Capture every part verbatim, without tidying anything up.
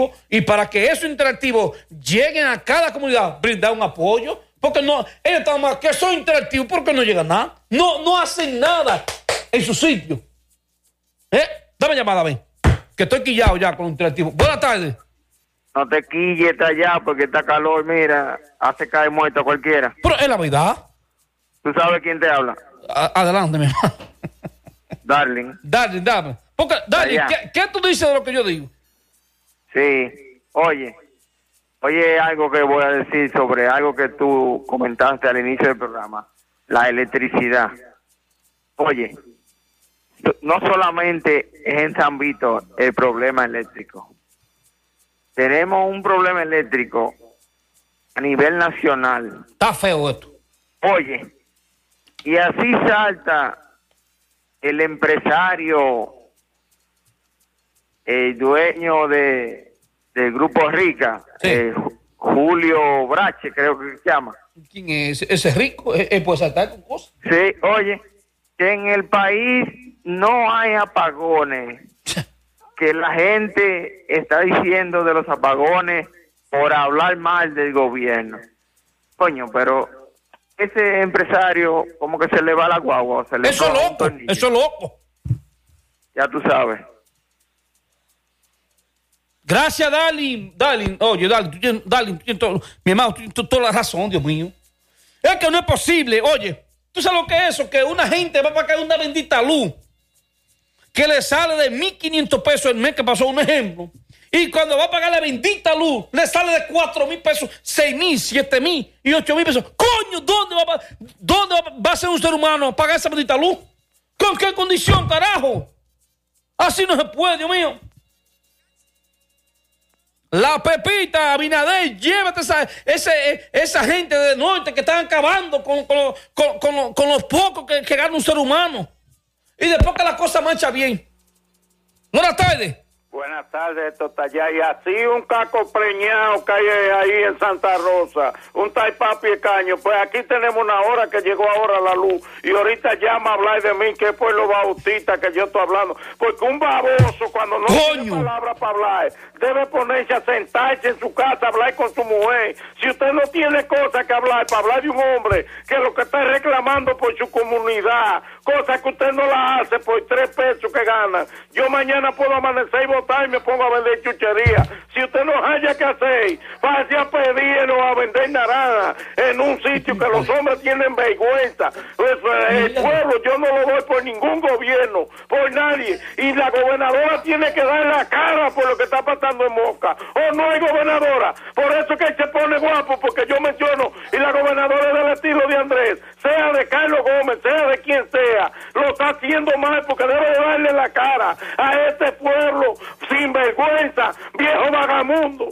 interactivos, y para que esos interactivos lleguen a cada comunidad, brindar un apoyo, porque no, ellos están más que son interactivos, porque no llegan nada, no, no hacen nada en su sitio. ¿Eh? Dame llamada, ven, que estoy quillado ya con los interactivos. Buenas tardes. No te quilles, está allá, porque está calor, mira, hace caer muerto a cualquiera. Pero es la verdad. ¿Tú sabes quién te habla? A- adelante, mi hermano. Darling. Darling, dame. Porque, Darling, ¿qué, ¿qué tú dices de lo que yo digo? Sí, oye, oye, algo que voy a decir sobre algo que tú comentaste al inicio del programa, la electricidad. Oye, no solamente es en San Víctor el problema eléctrico. Tenemos un problema eléctrico a nivel nacional. Está feo esto. Oye, y así salta el empresario, el dueño de del Grupo Rica, sí. eh, Julio Brache, creo que se llama. ¿Quién es? ¿Ese rico? ¿Él puede saltar con cosas? Sí, oye, que en el país no hay apagones, que la gente está diciendo de los apagones por hablar mal del gobierno. Coño, pero ese empresario como que se le va la guagua. Se le eso es loco, eso es loco. Ya tú sabes. Gracias, Darling. Darling, oye, Darling, tú tienes, Darling, tú tienes todo, mi hermano, tú tienes toda la razón, Dios mío. Es que no es posible, oye, ¿tú sabes lo que es eso? Que una gente va a pagar una bendita luz que le sale de mil quinientos pesos el mes, que pasó un ejemplo, y cuando va a pagar la bendita luz, le sale de cuatro mil pesos, seis mil, siete mil y ocho mil pesos. Coño, ¿dónde va, dónde va a ser un ser humano a pagar esa bendita luz? ¿Con qué condición, carajo? Así no se puede, Dios mío. La Pepita, Abinader, llévate esa, ese, esa gente del norte que están acabando con, con, con, con, con los pocos que, que gana un ser humano. Y después que la cosa marcha bien. Buenas tardes. Buenas tardes, esto está allá. Y así un caco preñado que hay ahí en Santa Rosa, un tal papi caño. Pues aquí tenemos una hora que llegó ahora la luz. Y ahorita llama a hablar de mí, que es Pueblo Bautista que yo estoy hablando. Porque un baboso, cuando no ¡Coño! tiene palabra para hablar, debe ponerse a sentarse en su casa a hablar con su mujer. Si usted no tiene cosas que hablar, para hablar de un hombre que lo que está reclamando por su comunidad, cosas que usted no la hace por tres pesos que gana. Yo mañana puedo amanecer y votar y me pongo a vender chuchería. Si usted no haya que hacer, vaya a pedir o a vender naranja en un sitio que los hombres tienen vergüenza. Pues, el pueblo yo no lo doy por ningún gobierno, por nadie. Y la gobernadora tiene que dar la cara por lo que está pasando en Moca. O no hay gobernadora. Por eso que él se pone guapo, porque yo menciono, y la gobernadora es del estilo de Andrés, sea de Carlos Gómez, sea de quien sea, lo está haciendo mal, porque debe de darle la cara a este pueblo sin vergüenza, viejo vagamundo.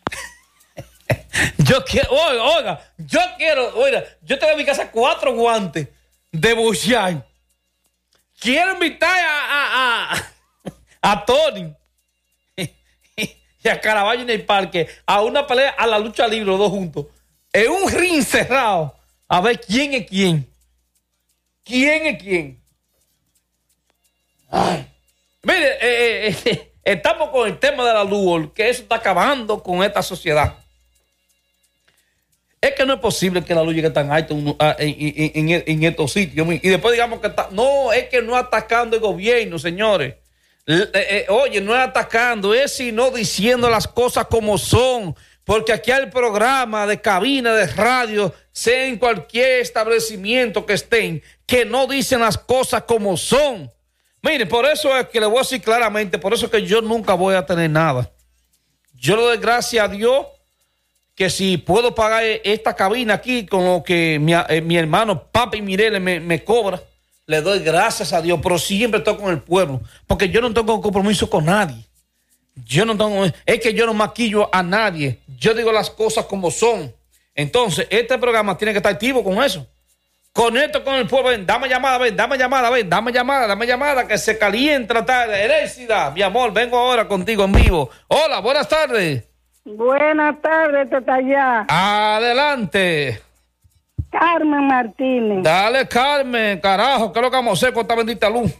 Yo quiero, oiga, oiga, yo quiero, oiga, yo tengo en mi casa cuatro guantes de buchar. Quiero invitar a, a, a, a Tony y a Caraballo en el parque a una pelea a la lucha libre, los dos juntos, en un ring cerrado, a ver quién es quién. ¿Quién es quién? Ay. Mire, eh, eh, eh, estamos con el tema de la luz, que eso está acabando con esta sociedad. Es que no es posible que la luz llegue tan alta en, en, en, en estos sitios. Y después digamos que está... No, es que no atacando el gobierno, señores. Eh, eh, oye, no es atacando, es sino diciendo las cosas como son. Porque aquí hay el programa de cabina de radio, sea en cualquier establecimiento que estén, que no dicen las cosas como son. Mire, por eso es que le voy a decir claramente, por eso es que yo nunca voy a tener nada. Yo le doy gracias a Dios que si puedo pagar esta cabina aquí con lo que mi, eh, mi hermano Papi Mireles me, me cobra, le doy gracias a Dios, pero siempre estoy con el pueblo, porque yo no tengo compromiso con nadie. Yo no tengo, es que yo no maquillo a nadie, yo digo las cosas como son. Entonces, este programa tiene que estar activo con eso. Conecto con el pueblo, ven, dame llamada, ven, dame llamada, ven, dame llamada, dame llamada, que se calienta la tarde. Erécida, mi amor, vengo ahora contigo en vivo. Hola, buenas tardes. Buenas tardes, Tetallá. Adelante. Carmen Martínez. Dale, Carmen, carajo, ¿qué es lo que vamos a hacer con esta bendita luz?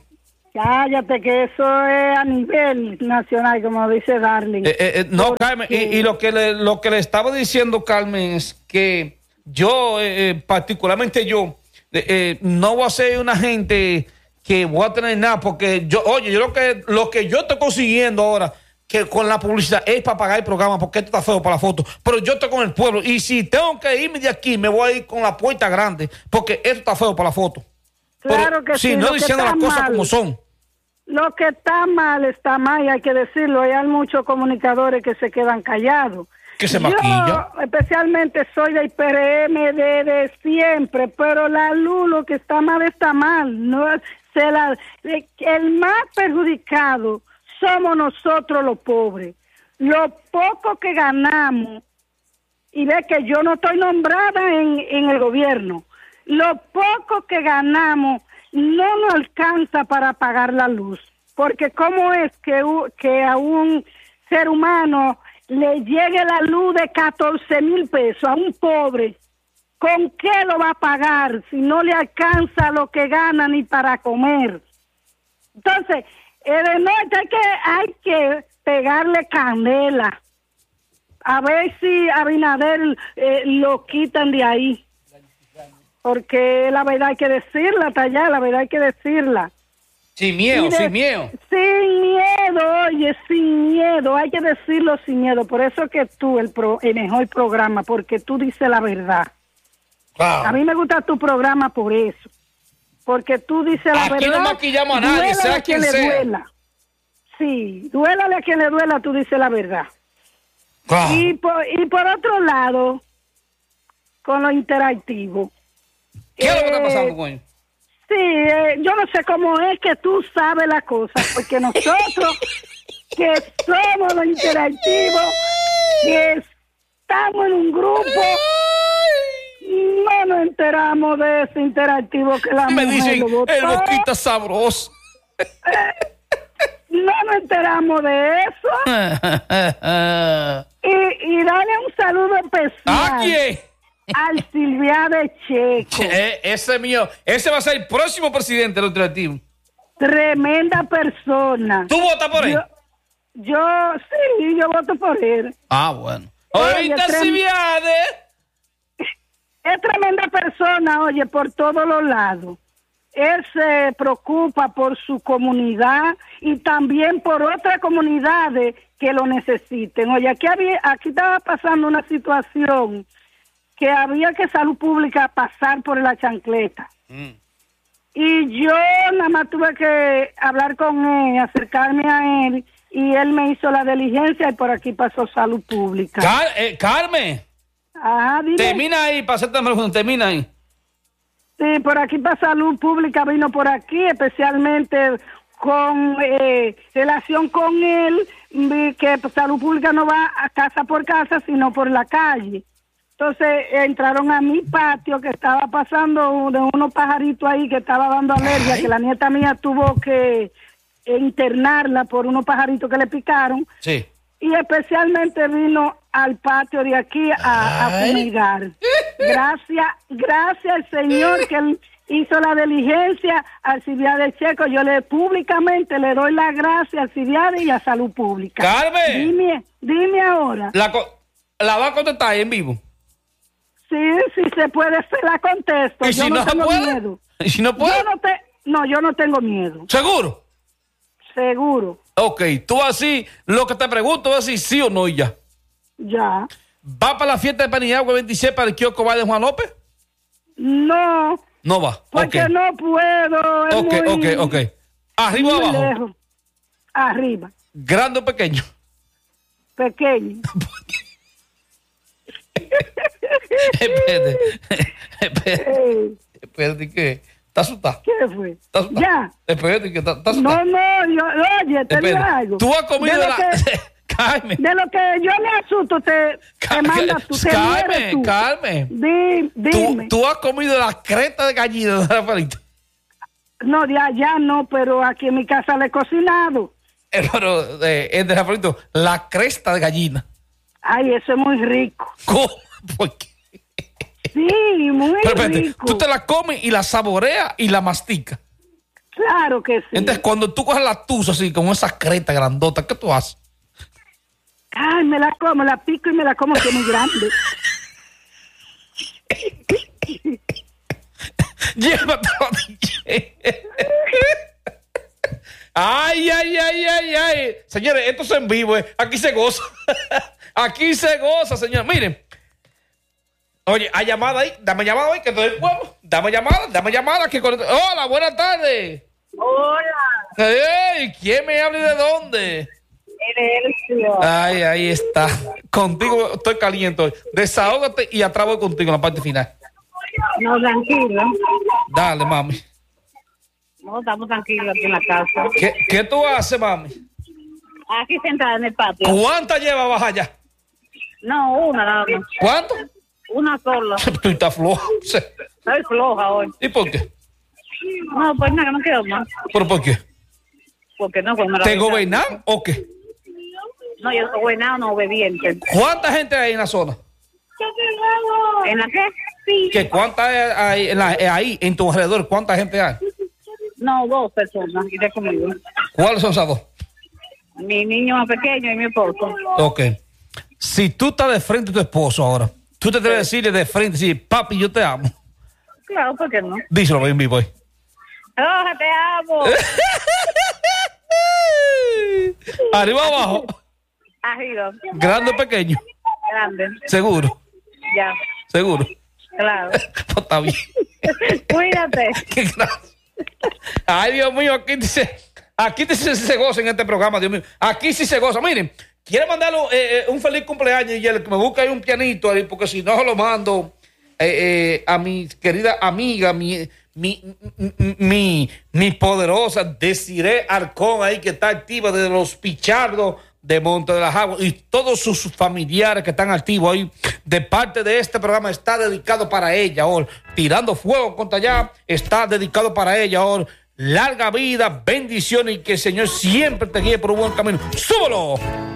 Cállate, que eso es a nivel nacional, como dice Darling. Eh, eh, eh, no, Porque... Carmen, y, y lo que le, lo que le estaba diciendo, Carmen, es que yo, eh, eh, particularmente yo, eh, eh, no voy a ser una gente que voy a tener nada, porque yo, oye, yo lo que, lo que yo estoy consiguiendo ahora, que con la publicidad es para pagar el programa, porque esto está feo para la foto, pero yo estoy con el pueblo, y si tengo que irme de aquí, me voy a ir con la puerta grande, porque esto está feo para la foto. Claro que sí, sí, no diciendo las cosas mal, como son. Lo que está mal, está mal, y hay que decirlo. Hay muchos comunicadores que se quedan callados. Que se Yo, maquilla. especialmente, soy del P R M de siempre, pero la luz, lo que está mal, está mal. No, se la, el más perjudicado somos nosotros los pobres. Lo poco que ganamos, y ve que yo no estoy nombrada en, en el gobierno, lo poco que ganamos no nos alcanza para pagar la luz, porque cómo es que, que a un ser humano le llegue la luz de catorce mil pesos a un pobre, ¿con qué lo va a pagar si no le alcanza lo que gana ni para comer? Entonces, eh, de noche hay que, hay que pegarle candela, a ver si Abinader eh, lo quitan de ahí. Porque la verdad hay que decirla, hasta allá, la verdad hay que decirla. Sin miedo, de, sin miedo. Sin miedo, oye, sin miedo, hay que decirlo sin miedo. Por eso que tú, el, pro, el mejor programa, porque tú dices la verdad. Wow. A mí me gusta tu programa por eso. Porque tú dices la Aquí verdad. Aquí no maquillamos a nadie, sea a quien le sea. Duela. Sí, duélale a quien le duela, tú dices la verdad. Wow. Y, por, y por otro lado, con lo interactivo. ¿Qué es lo que está Eh, pasando, coño? Sí, eh, yo no sé cómo es que tú sabes la cosa, porque nosotros que somos los interactivos, que estamos en un grupo, no nos enteramos de ese interactivo que la Me mujer dicen, lo votó. el boquita sabroso. No nos enteramos de eso. y, y dale un saludo especial. ¿A quién? Al Silvia de Checo. Eh, ese mío, ese va a ser el próximo presidente del interactivo. Tremenda persona. ¿Tú votas por él? Yo, yo sí, yo voto por él. Ah, bueno. Oye, Ahorita trem- Silvia de... Es tremenda persona, oye, por todos los lados. Él se preocupa por su comunidad y también por otras comunidades que lo necesiten. Oye, aquí había, aquí estaba pasando una situación que había que salud pública pasar por la chancleta. Mm. Y yo nada más tuve que hablar con él, acercarme a él, y él me hizo la diligencia y por aquí pasó salud pública. Car eh, Carmen. Ajá, dime. Termina ahí, para hacerte mejor, termina ahí. Sí, por aquí para salud pública vino por aquí, especialmente con eh, relación con él, que salud pública no va a casa por casa, sino por la calle. Entonces entraron a mi patio que estaba pasando de unos pajaritos ahí que estaba dando alergia, Ay. que la nieta mía tuvo que internarla por unos pajaritos que le picaron. Sí. Y especialmente vino al patio de aquí a, a fumigar. Gracias, gracias al Señor que él hizo la diligencia al Civiade Checo. Yo le públicamente le doy las gracias al Civiade y a Salud Pública. Carmen. Dime, dime ahora. La, la va a contestar ahí en vivo. Sí, sí se puede, se la contesto. ¿Y yo si no, no tengo puede? miedo. ¿Y si no puede? Yo no, te, no, yo no tengo miedo. ¿Seguro? Seguro. Ok, tú así, lo que te pregunto es si sí o no y ya. Ya. ¿Va para la fiesta de Paniagua veintiséis para el kiosco va de Juan López? No. No va. Porque okay. no puedo. Es ok, muy, ok, ok. ¿Arriba o abajo? Lejos. Arriba. ¿Grande o pequeño? Pequeño. Espérate. Espérate. Hey. Espérate, ¿qué? ¿Estás asustado? ¿Qué fue? ¿Estás asustado? Ya. Espérate, que estás No, asustado. no, yo, oye, te digo algo. Tú has comido de la... Que, Carmen. De lo que yo me asusto, te, Car te mandas tú. Te Carmen, tú. Carmen. Di, dime. ¿Tú, ¿Tú has comido la creta de gallina de Rafaelito? No, de allá no, pero aquí en mi casa le he cocinado. Eh, pero eh, es de Rafaelito, la cresta de gallina. Ay, eso es muy rico. ¿Cómo? ¿Por qué? Sí, muy pero, espérate, rico. tú te la comes y la saboreas y la masticas. Claro que sí. Entonces, cuando tú coges la tusa así, con esas cretas grandotas, ¿qué tú haces? Ay, me la como, la pico y me la como, que es muy grande. Llévatelo, D J. Ay, ay, ay, ay, ay. Señores, esto es en vivo, ¿eh? Aquí se goza. Aquí se goza, señores. Miren. Oye, hay llamada ahí. Dame llamada ahí, que te doy el huevo. Dame llamada, dame llamada. Que con... Hola, buenas tardes. Hola. Hey, ¿quién me habla y de dónde? Elcio. Ay, ahí está. Contigo estoy caliente hoy. Desahógate y atrás voy contigo en la parte final. No, tranquilo. Dale, mami. No, estamos tranquilos aquí en la casa. ¿Qué, qué tú haces, mami? Aquí sentada en el patio. ¿Cuántas llevas allá? No, una nada más. ¿Cuánto? Una sola. Tú estás floja. Estoy floja hoy. ¿Y por qué? No, pues nada, no quiero más. ¿Pero por qué? Porque no, pues me la ¿Te voy a- gobernan o qué? No, yo soy buena, no obediente. ¿Cuánta gente hay en la zona? ¿En la qué? Sí. ¿Qué cuánta hay en la- eh, ahí, en tu alrededor? ¿Cuánta gente hay? No, dos personas, y de conmigo. ¿Cuáles son esas dos? Mi niño más pequeño y mi esposo. Ok. Si tú estás de frente a tu esposo ahora, tú te debes decirle de frente, sí, papi, yo te amo. Claro, ¿por qué no? Díselo, baby boy. Roja, te amo. Arriba abajo, Arriba. grande o pequeño, Grande. seguro, Ya. seguro. Claro. Pues está bien. Cuídate. Qué gracia. Ay, Dios mío, aquí dice, aquí dice si se goza en este programa, Dios mío. Aquí sí se goza. Miren, quiero mandarle eh, un feliz cumpleaños y el que me busca ahí un pianito ahí, porque si no se lo mando eh, eh, a mi querida amiga, mi, mi, mi, mi, mi poderosa Desiree Arcón ahí, que está activa desde los Pichardos de Monte de las Aguas, y todos sus familiares que están activos ahí, de parte de este programa, está dedicado para ella, ahora, tirando fuego contra allá, está dedicado para ella, ahora, larga vida, bendiciones, y que el Señor siempre te guíe por un buen camino. ¡Súbelo!